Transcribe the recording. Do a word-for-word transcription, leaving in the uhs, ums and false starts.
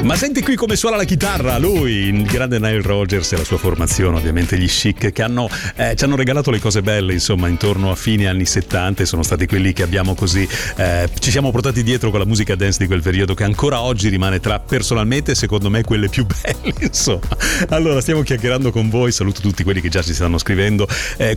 Ma senti qui come suona la chitarra lui, il grande Nile Rodgers e la sua formazione, ovviamente gli Chic, che hanno eh, ci hanno regalato le cose belle, insomma, intorno a fine anni settanta, e sono stati quelli che abbiamo così eh, ci siamo portati dietro con la musica dance di quel periodo, che ancora oggi rimane tra, personalmente, secondo me, quelle più belle, insomma. Allora, stiamo chiacchierando con voi, saluto tutti quelli che già ci stanno scrivendo. Eh,